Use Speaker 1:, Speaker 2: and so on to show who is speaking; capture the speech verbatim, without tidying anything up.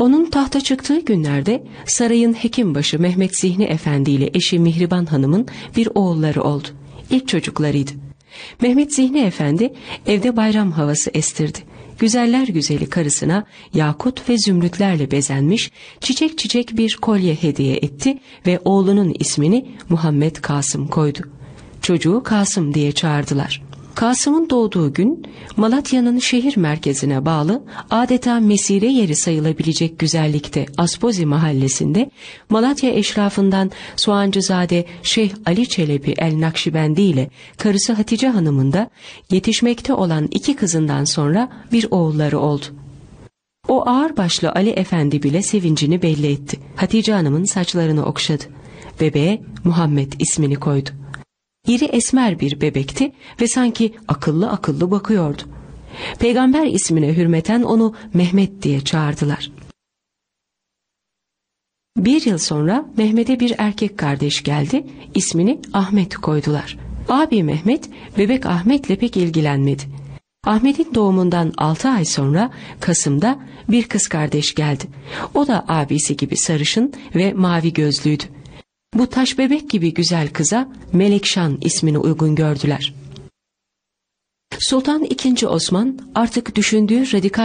Speaker 1: Onun tahta çıktığı günlerde sarayın hekimbaşı Mehmet Zihni Efendi ile eşi Mihriban Hanım'ın bir oğulları oldu. İlk çocuklarıydı. Mehmet Zihni Efendi evde bayram havası estirdi. Güzeller güzeli karısına yakut ve zümrütlerle bezenmiş çiçek çiçek bir kolye hediye etti ve oğlunun ismini Muhammed Kasım koydu. Çocuğu Kasım diye çağırdılar. Kasım'ın doğduğu gün Malatya'nın şehir merkezine bağlı adeta mesire yeri sayılabilecek güzellikte Aspozi mahallesinde Malatya eşrafından Soğancızade Şeyh Ali Çelebi el Nakşibendi ile karısı Hatice Hanım'ın da yetişmekte olan iki kızından sonra bir oğulları oldu. O ağırbaşlı Ali Efendi bile sevincini belli etti. Hatice Hanım'ın saçlarını okşadı. Bebeğe Muhammed ismini koydu. İri esmer bir bebekti ve sanki akıllı akıllı bakıyordu. Peygamber ismine hürmeten onu Mehmet diye çağırdılar. Bir yıl sonra Mehmet'e bir erkek kardeş geldi, ismini Ahmet koydular. Abi Mehmet, bebek Ahmet'le pek ilgilenmedi. Ahmet'in doğumundan altı ay sonra Kasım'da bir kız kardeş geldi. O da abisi gibi sarışın ve mavi gözlüydü. Bu taş bebek gibi güzel kıza Melekşan ismini uygun gördüler. Sultan ikinci. Osman artık düşündüğü radikal